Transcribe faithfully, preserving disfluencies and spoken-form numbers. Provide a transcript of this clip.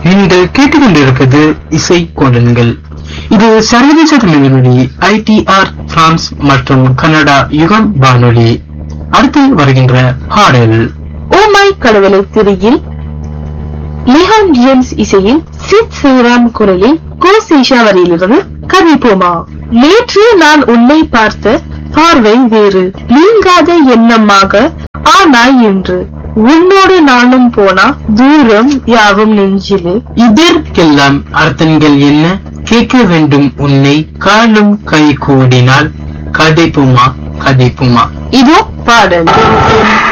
நீங்கள் கேட்டுக்கொண்டிருப்பது இசை கோலன்கள். இது சர்வதேச தமிழொலி ஐ டி ஆர் பிரான்ஸ் மற்றும் கனடா யுகம் வானொலி. அடுத்து வருகின்ற பாடல் ஓ மை கடவுளை திரையில் லிஹான் ஜேம்ஸ் இசையில் சித் சிவராம் குரலில் கோசேஷா வரியிலிருந்து கதைப்போமா. நேற்று நான் உன்னை பார்த்த பார்வை வேறு, நீங்காத எண்ணமாக ஆனாய் என்று. உன்னோடு நானும் போனா தூரம் யாவும் நெஞ்சிலே. இதற்கெல்லாம் அர்த்தங்கள் என்ன? கேட்க வேண்டும் உன்னை காலும் கை கூடினால் கதைப்புமா கதைப்புமா. இதோ பாடல்.